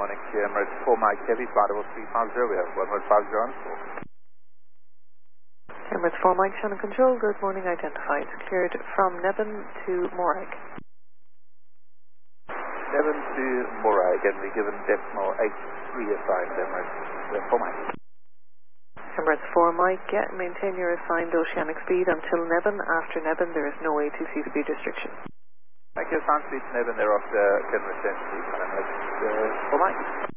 morning to you. Emirates 4 Mike Heavy, flight level 350, we have 150 on 4. Emirates 4 Mike, Shannon Control, good morning, identified. Cleared from Nevin to Morag. Nevin to Morag, and we're given decimal 83 assigned Emirates 4 Mike. Emirates 4 Mike, yeah, maintain your assigned oceanic speed until Nevin. After Nevin, there is no ATC speed restriction. Thank you, assigned speed to Nevin, thereafter can return to Emirates 4 Mike.